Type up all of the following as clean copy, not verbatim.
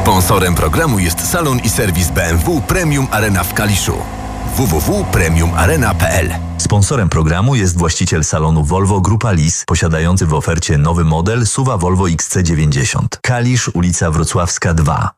Sponsorem programu jest salon i serwis BMW Premium Arena w Kaliszu. www.premiumarena.pl. Sponsorem programu jest właściciel salonu Volvo Grupa Lis, posiadający w ofercie nowy model SUV Volvo XC90. Kalisz, ulica Wrocławska 2.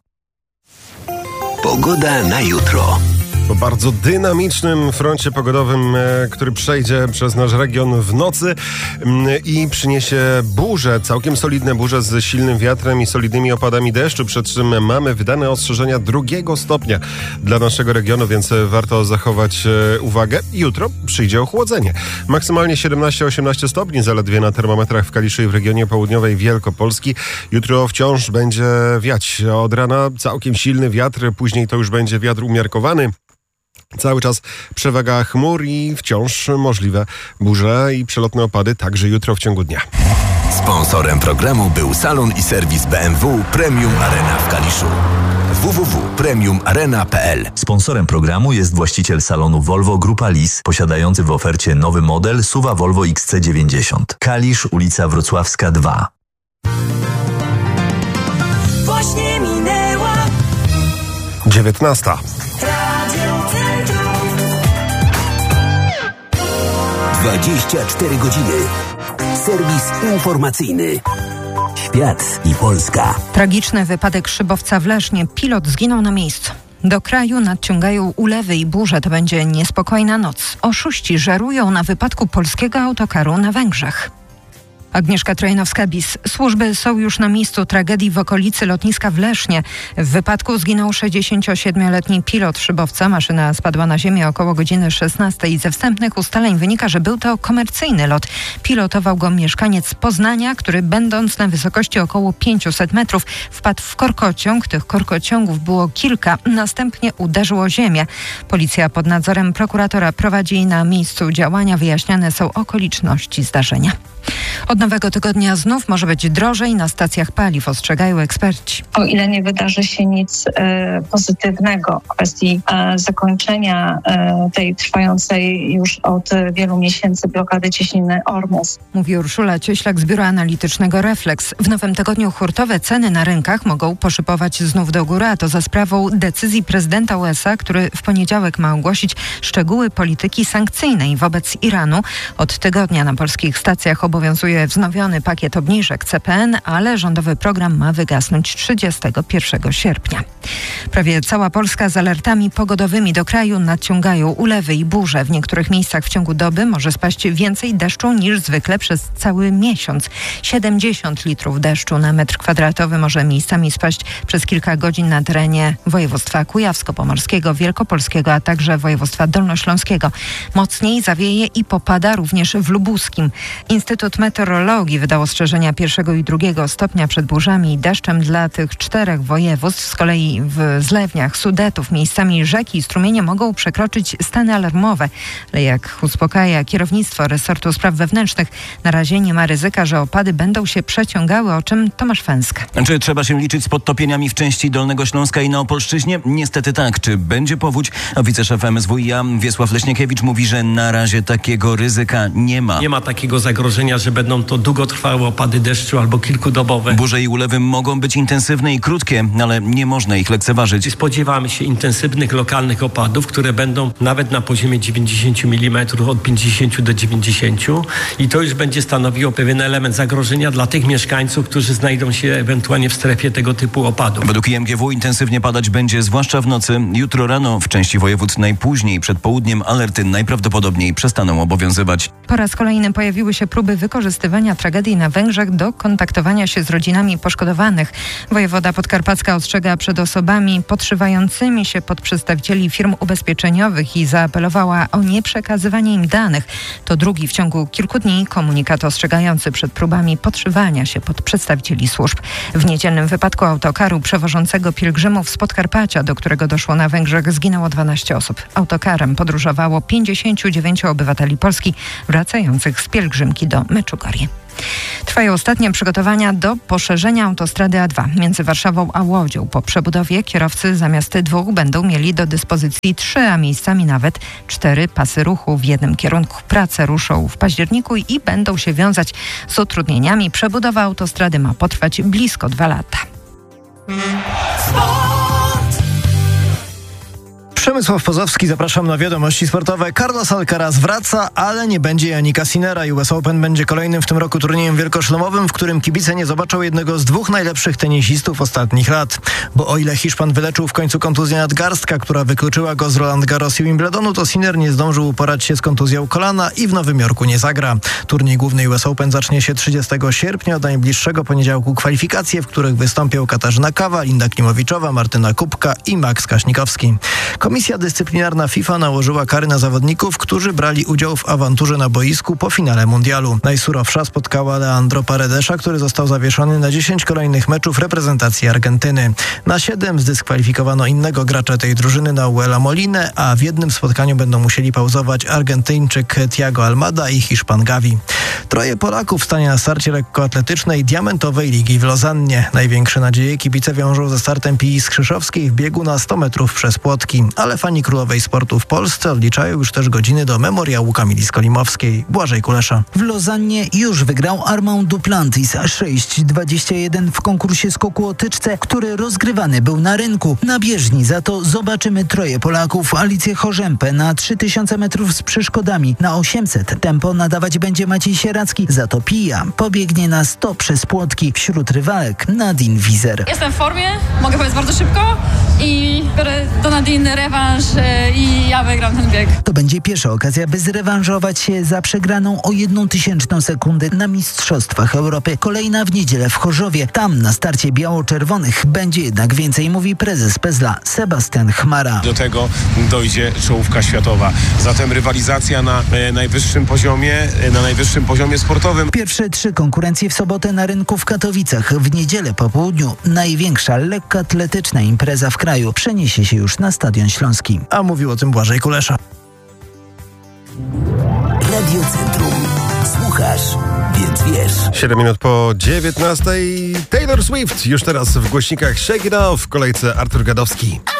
Pogoda na jutro. Po bardzo dynamicznym froncie pogodowym, który przejdzie przez nasz region w nocy i przyniesie burze, całkiem solidne burze z silnym wiatrem i solidnymi opadami deszczu, przed czym mamy wydane ostrzeżenia 2 stopnia dla naszego regionu, więc warto zachować uwagę. Jutro przyjdzie ochłodzenie. Maksymalnie 17-18 stopni zaledwie na termometrach w Kaliszu i w regionie południowej Wielkopolski. Jutro wciąż będzie wiać od rana całkiem silny wiatr, później to już będzie wiatr umiarkowany. Cały czas przewaga chmur i wciąż możliwe burze i przelotne opady także jutro w ciągu dnia. Sponsorem programu był salon i serwis BMW Premium Arena w Kaliszu. www.premiumarena.pl. Sponsorem programu jest właściciel salonu Volvo Grupa Lis, posiadający w ofercie nowy model SUV Volvo XC90. Kalisz, ulica Wrocławska 2. Właśnie minęła 19. 24 godziny. Serwis informacyjny. Świat i Polska. Tragiczny wypadek szybowca w Lesznie. Pilot zginął na miejscu. Do kraju nadciągają ulewy i burze. To będzie niespokojna noc. Oszuści żerują na wypadku polskiego autokaru na Węgrzech. Agnieszka Trojanowska-Bis. Służby są już na miejscu tragedii w okolicy lotniska w Lesznie. W wypadku zginął 67-letni pilot szybowca. Maszyna spadła na ziemię około godziny 16. Ze wstępnych ustaleń wynika, że był to komercyjny lot. Pilotował go mieszkaniec Poznania, który będąc na wysokości około 500 metrów wpadł w korkociąg. Tych korkociągów było kilka. Następnie uderzył o ziemię. Policja pod nadzorem prokuratora prowadzi na miejscu działania. Wyjaśniane są okoliczności zdarzenia. Od nowego tygodnia znów może być drożej na stacjach paliw, ostrzegają eksperci. O ile nie wydarzy się nic pozytywnego w kwestii zakończenia tej trwającej już od wielu miesięcy blokady cieśniny Ormus. Mówi Urszula Cieślak z biura analitycznego Reflex. W nowym tygodniu hurtowe ceny na rynkach mogą poszybować znów do góry, a to za sprawą decyzji prezydenta USA, który w poniedziałek ma ogłosić szczegóły polityki sankcyjnej wobec Iranu. Od tygodnia na polskich stacjach obowiązuje wznowiony pakiet obniżek CPN, ale rządowy program ma wygasnąć 31 sierpnia. Prawie cała Polska z alertami pogodowymi. Do kraju nadciągają ulewy i burze. W niektórych miejscach w ciągu doby może spaść więcej deszczu niż zwykle przez cały miesiąc. 70 litrów deszczu na metr kwadratowy może miejscami spaść przez kilka godzin na terenie województwa kujawsko-pomorskiego, wielkopolskiego, a także województwa dolnośląskiego. Mocniej zawieje i popada również w lubuskim. Instytut Meteorologii wydał ostrzeżenia 1 i 2 stopnia przed burzami i deszczem dla tych 4 województw. Z kolei w zlewniach Sudetów miejscami rzeki i strumienie mogą przekroczyć stany alarmowe. Ale jak uspokaja kierownictwo resortu spraw wewnętrznych, na razie nie ma ryzyka, że opady będą się przeciągały, o czym Tomasz Fęska. Czy trzeba się liczyć z podtopieniami w części Dolnego Śląska i na Opolszczyźnie? Niestety tak. Czy będzie powódź? Wiceszef MSWiA Wiesław Leśniakiewicz mówi, że na razie takiego ryzyka nie ma. Nie ma takiego zagrożenia, że będą to długotrwałe opady deszczu albo kilkudobowe. Burze i ulewy mogą być intensywne i krótkie, ale nie można ich lekceważyć. Spodziewamy się intensywnych lokalnych opadów, które będą nawet na poziomie 90 mm, od 50 do 90 i to już będzie stanowiło pewien element zagrożenia dla tych mieszkańców, którzy znajdą się ewentualnie w strefie tego typu opadów. Według IMGW intensywnie padać będzie zwłaszcza w nocy. Jutro rano w części województw najpóźniej przed południem alerty najprawdopodobniej przestaną obowiązywać. Po raz kolejny pojawiły się próby wykorzystywania tragedii na Węgrzech do kontaktowania się z rodzinami poszkodowanych. Wojewoda podkarpacka ostrzega przed osobami podszywającymi się pod przedstawicieli firm ubezpieczeniowych i zaapelowała o nieprzekazywanie im danych. To drugi w ciągu kilku dni komunikat ostrzegający przed próbami podszywania się pod przedstawicieli służb. W niedzielnym wypadku autokaru przewożącego pielgrzymów z Podkarpacia, do którego doszło na Węgrzech, zginęło 12 osób. Autokarem podróżowało 59 obywateli Polski wracających z pielgrzymki do Meczugorje. Trwają ostatnie przygotowania do poszerzenia autostrady A2 między Warszawą a Łodzią. Po przebudowie kierowcy zamiast 2 będą mieli do dyspozycji 3, a miejscami nawet 4 pasy ruchu w jednym kierunku. Prace ruszą w październiku i będą się wiązać z utrudnieniami. Przebudowa autostrady ma potrwać blisko 2 lata. Przemysław Pozowski, zapraszam na wiadomości sportowe. Carlos Alcaraz wraca, ale nie będzie Jannika Sinnera. US Open będzie kolejnym w tym roku turniejem wielkoszlemowym, w którym kibice nie zobaczą jednego z dwóch najlepszych tenisistów ostatnich lat. Bo o ile Hiszpan wyleczył w końcu kontuzję nadgarstka, która wykluczyła go z Roland Garros i Wimbledonu, to Sinner nie zdążył uporać się z kontuzją kolana i w Nowym Jorku nie zagra. Turniej główny US Open zacznie się 30 sierpnia, od najbliższego poniedziałku kwalifikacje, w których wystąpią Katarzyna Kawa, Linda Klimowiczowa, Martyna Kubka i Max Kaśnikowski. Komisja dyscyplinarna FIFA nałożyła kary na zawodników, którzy brali udział w awanturze na boisku po finale mundialu. Najsurowsza spotkała Leandro Paredesza, który został zawieszony na 10 kolejnych meczów reprezentacji Argentyny. Na 7 zdyskwalifikowano innego gracza tej drużyny, Nauela Molinę, a w jednym spotkaniu będą musieli pauzować Argentyńczyk Thiago Almada i Hiszpan Gavi. Troje Polaków stanie na starcie lekkoatletycznej Diamentowej Ligi w Lozannie. Największe nadzieje kibice wiążą ze startem Pii Skrzyszowskiej w biegu na 100 metrów przez płotki. Ale fani królowej sportu w Polsce odliczają już też godziny do memoriału Kamili Skolimowskiej. Błażej Kulesza. W Lozannie już wygrał Armand Duplantis 6,21 w konkursie skoku o tyczce, który rozgrywany był na rynku. Na bieżni za to zobaczymy troje Polaków. Alicję Chorzępę na 3000 metrów z przeszkodami. Na 800 tempo nadawać będzie Maciej Sieracki. Za to Pija pobiegnie na 100 przez płotki. Wśród rywalek Nadine Wizer. Jestem w formie, mogę powiedzieć bardzo szybko i biorę do Nadine rewanż i ja wygram ten bieg. To będzie pierwsza okazja, by zrewanżować się za przegraną o 0,01 sekundy na Mistrzostwach Europy. Kolejna w niedzielę w Chorzowie. Tam na starcie biało-czerwonych będzie jednak więcej, mówi prezes PEZLA Sebastian Chmara. Do tego dojdzie czołówka światowa. Zatem rywalizacja na najwyższym poziomie sportowym. Pierwsze 3 konkurencje w sobotę na rynku w Katowicach. W niedzielę po południu największa lekkoatletyczna impreza w kraju przeniesie się już na Stadion Śląski. A mówił o tym Błażej Kulesza. Radio Centrum. Słuchasz, więc wiesz. 7 minut po 19. Taylor Swift już teraz w głośnikach Shake It Off, w kolejce Artur Gadowski.